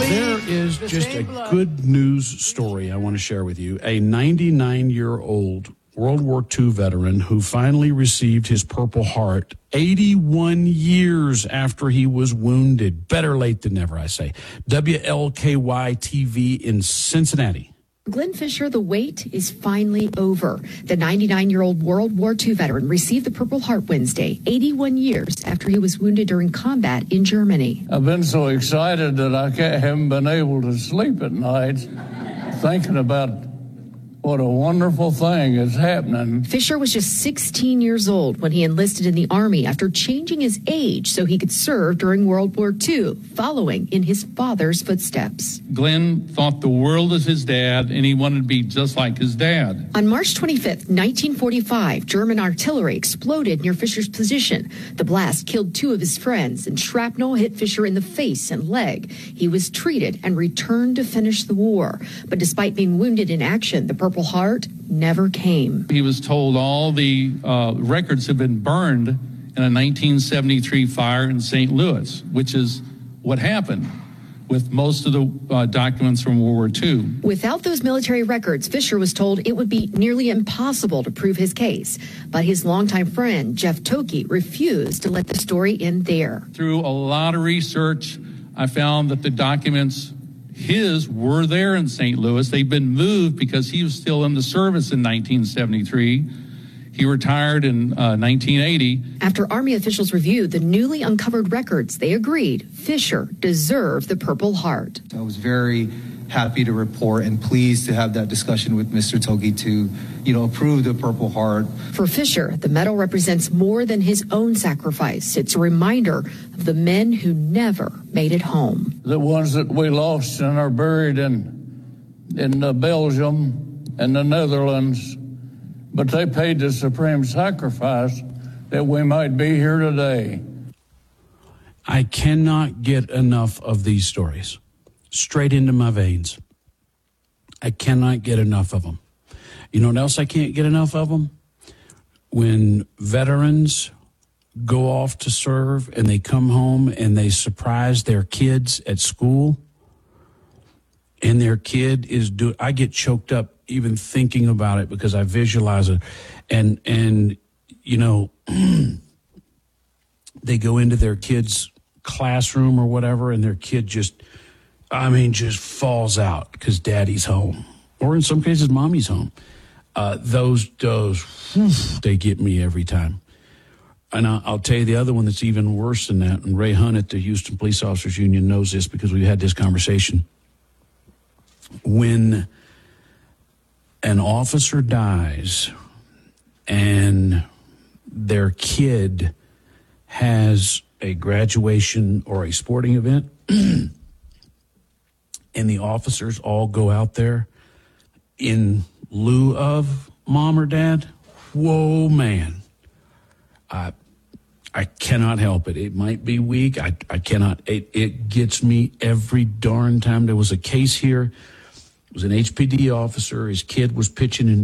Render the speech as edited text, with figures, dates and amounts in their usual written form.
There is just a good news story I want to share with you. A 99-year-old World War II veteran who finally received his Purple Heart 81 years after he was wounded. Better late than never, I say. WLKY TV in Cincinnati. Glenn Fisher, the wait is finally over. The 99-year-old World War II veteran received the Purple Heart Wednesday, 81 years after he was wounded during combat in Germany. I've been so excited that I haven't been able to sleep at night thinking about what a wonderful thing is happening. Fisher was just 16 years old when he enlisted in the Army after changing his age so he could serve during World War II, following in his father's footsteps. Glenn thought the world was his dad, and he wanted to be just like his dad. On March 25th, 1945, German artillery exploded near Fisher's position. The blast killed two of his friends, and shrapnel hit Fisher in the face and leg. He was treated and returned to finish the war. But despite being wounded in action, the Purple Heart never came. He was told all the records had been burned in a 1973 fire in St. Louis, which is what happened with most of the documents from World War II. Without those military records, Fisher was told it would be nearly impossible to prove his case. But his longtime friend, Jeff Toki, refused to let the story end there. Through a lot of research, I found that the documents were there in St. Louis. They've been moved because he was still in the service in 1973. He retired in 1980. After Army officials reviewed the newly uncovered records, they agreed Fisher deserved the Purple Heart. I was very happy to report and pleased to have that discussion with Mr. Toki to, approve the Purple Heart. For Fisher, the medal represents more than his own sacrifice. It's a reminder of the men who never made it home. The ones that we lost and are buried in Belgium and the Netherlands, but they paid the supreme sacrifice that we might be here today. I cannot get enough of these stories. Straight into my veins. I cannot get enough of them. You know what else I can't get enough of them? When veterans go off to serve and they come home and they surprise their kids at school and their kid is I get choked up even thinking about it because I visualize it. And they go into their kid's classroom or whatever and their kid just falls out because daddy's home. Or in some cases, mommy's home. Those, they get me every time. And I'll tell you the other one that's even worse than that. And Ray Hunt at the Houston Police Officers Union knows this because we've had this conversation. When an officer dies and their kid has a graduation or a sporting event, and the officers all go out there in lieu of mom or dad, whoa, man. I cannot help it. It might be weak. I cannot. It gets me every darn time. There was a case here. It was an HPD officer. His kid was pitching